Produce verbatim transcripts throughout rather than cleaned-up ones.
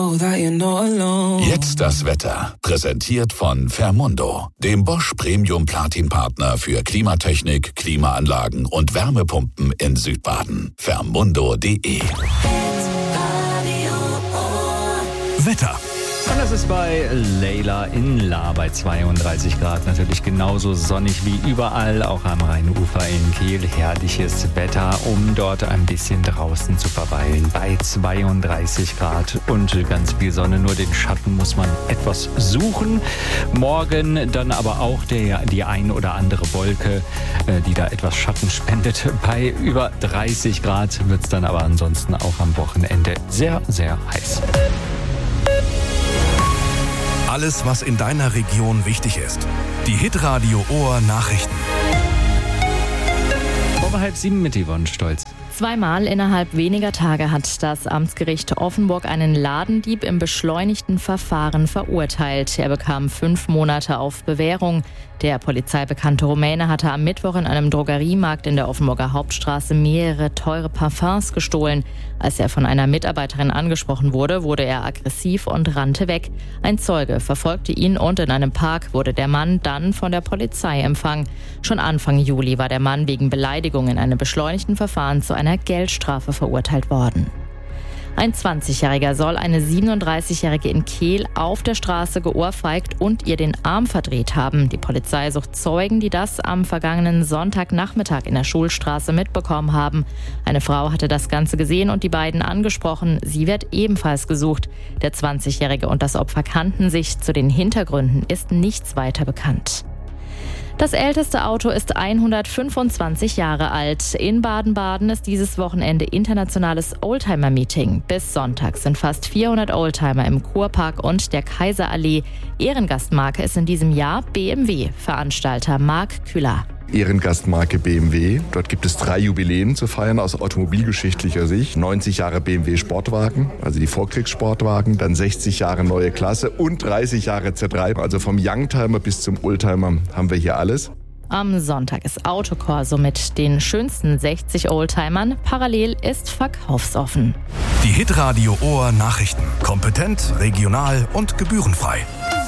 Jetzt das Wetter. Präsentiert von Fermundo, dem Bosch Premium Platin Partner für Klimatechnik, Klimaanlagen und Wärmepumpen in Südbaden. Fermundo punkt de. Wetter. Und das ist bei Leila in La bei zweiunddreißig Grad. Natürlich genauso sonnig wie überall, auch am Rheinufer in Kiel. Herrliches Wetter, um dort ein bisschen draußen zu verweilen. Bei zweiunddreißig Grad und ganz viel Sonne. Nur den Schatten muss man etwas suchen. Morgen dann aber auch der, die ein oder andere Wolke, die da etwas Schatten spendet. Bei über dreißig Grad wird es dann aber ansonsten auch am Wochenende sehr, sehr heiß. Alles, was in deiner Region wichtig ist. Die Hitradio Ohr Nachrichten. Vor halb sieben mit Yvonne Stolz. Zweimal innerhalb weniger Tage hat das Amtsgericht Offenburg einen Ladendieb im beschleunigten Verfahren verurteilt. Er bekam fünf Monate auf Bewährung. Der polizeibekannte Rumäne hatte am Mittwoch in einem Drogeriemarkt in der Offenburger Hauptstraße mehrere teure Parfums gestohlen. Als er von einer Mitarbeiterin angesprochen wurde, wurde er aggressiv und rannte weg. Ein Zeuge verfolgte ihn und in einem Park wurde der Mann dann von der Polizei empfangen. Schon Anfang Juli war der Mann wegen Beleidigung in einem beschleunigten Verfahren zu einer Geldstrafe verurteilt worden. Ein zwanzigjähriger soll eine siebenunddreißigjährige in Kehl auf der Straße geohrfeigt und ihr den Arm verdreht haben. Die Polizei sucht Zeugen, die das am vergangenen Sonntagnachmittag in der Schulstraße mitbekommen haben. Eine Frau hatte das Ganze gesehen und die beiden angesprochen. Sie wird ebenfalls gesucht. Der zwanzigjährige und das Opfer kannten sich. Zu den Hintergründen ist nichts weiter bekannt. Das älteste Auto ist hundertfünfundzwanzig Jahre alt. In Baden-Baden ist dieses Wochenende internationales Oldtimer-Meeting. Bis Sonntag sind fast vierhundert Oldtimer im Kurpark und der Kaiserallee. Ehrengastmarke ist in diesem Jahr B M W. Veranstalter Marc Kühler. Ehrengastmarke B M W. Dort gibt es drei Jubiläen zu feiern aus automobilgeschichtlicher Sicht. neunzig Jahre B M W Sportwagen, also die Vorkriegssportwagen, dann sechzig Jahre neue Klasse und dreißig Jahre Z drei. Also vom Youngtimer bis zum Oldtimer haben wir hier alles. Am Sonntag ist Autokorso mit den schönsten sechzig Oldtimern. Parallel ist verkaufsoffen. Die Hitradio Ohr Nachrichten. Kompetent, regional und gebührenfrei.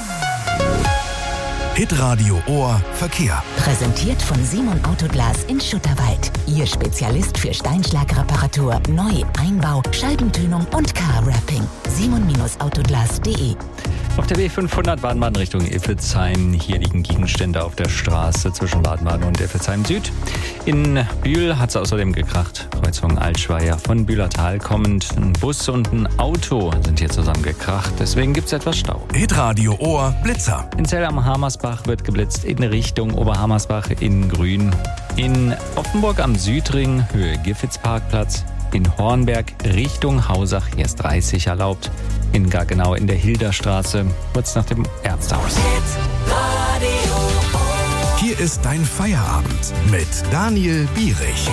Hitradio Ohr Verkehr. Präsentiert von Simon Autoglas in Schutterwald. Ihr Spezialist für Steinschlagreparatur, Neu-, Einbau, Scheibentönung und Car-Wrapping. simon Autoglas punkt de. Auf der B fünfhundert Baden-Baden Richtung Iffelsheim. Hier liegen Gegenstände auf der Straße zwischen Baden-Baden und Iffelsheim Süd. In Bühl hat es außerdem gekracht. Kreuzung Altschweier von Bühlertal kommend. Ein Bus und ein Auto sind hier zusammengekracht. Deswegen gibt es etwas Stau. Hitradio Ohr Blitzer. In Zell am Hamersbach wird geblitzt in Richtung Oberhammersbach in Grün. In Offenburg am Südring, Höhe Giffitz-Parkplatz. In Hornberg Richtung Hausach, hier ist dreißig erlaubt. In Gaggenau in der Hilderstraße, kurz nach dem Ärztehaus. Hier ist dein Feierabend mit Daniel Bierich.